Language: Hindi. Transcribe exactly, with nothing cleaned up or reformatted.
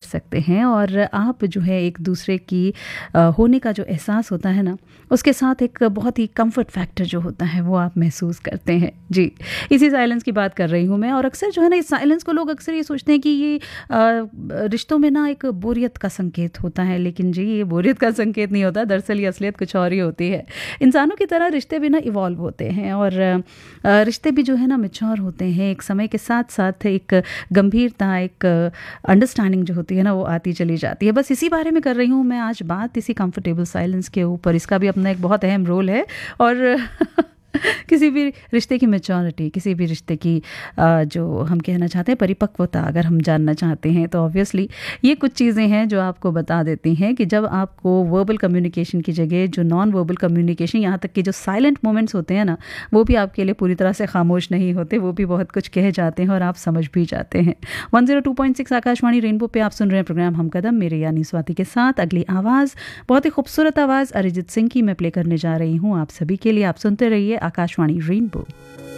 सकते हैं और आप जो है एक दूसरे की होने का जो एहसास होता है ना, उसके साथ एक बहुत ही कंफर्ट फैक्टर जो होता है वो आप महसूस करते हैं। जी, इसी साइलेंस की बात कर रही हूँ मैं। और अक्सर जो है ना इस साइलेंस को लोग अक्सर ये सोचते हैं कि ये रिश्तों में ना एक बोरियत का संकेत होता है, लेकिन जी ये बोरियत का संकेत नहीं होता, दरअसल ये असलियत कुछ और ही होती है। इंसानों की तरह रिश्ते भी ना इवॉल्व होते हैं और रिश्ते भी जो है ना मैच्योर होते हैं। एक समय के साथ साथ एक गंभीरता, एक अंडरस्टैंडिंग जो होती है ना वो आती चली जाती है। बस इसी बारे में कर रही हूँ मैं आज बात, इसी कंफर्टेबल साइलेंस के ऊपर। इसका भी अपना एक बहुत अहम रोल है और किसी भी रिश्ते की मैच्योरिटी, किसी भी रिश्ते की जो हम कहना चाहते हैं परिपक्वता अगर हम जानना चाहते हैं, तो ऑब्वियसली ये कुछ चीज़ें हैं जो आपको बता देती हैं कि जब आपको वर्बल कम्युनिकेशन की जगह जो नॉन वर्बल कम्युनिकेशन, यहाँ तक कि जो साइलेंट मोमेंट्स होते हैं ना, वो भी आपके लिए पूरी तरह से खामोश नहीं होते, वो भी बहुत कुछ कह जाते हैं और आप समझ भी जाते हैं। One zero two point six Akashvani rainbow पे आप सुन रहे हैं प्रोग्राम हम कदम, मेरे यानी स्वाति के साथ। अगली आवाज़ बहुत ही खूबसूरत आवाज़ अरिजीत सिंह की मैं प्ले करने जा रही हूँ आप सभी के लिए। आप सुनते रहिए आकाशवाणी रेनबो।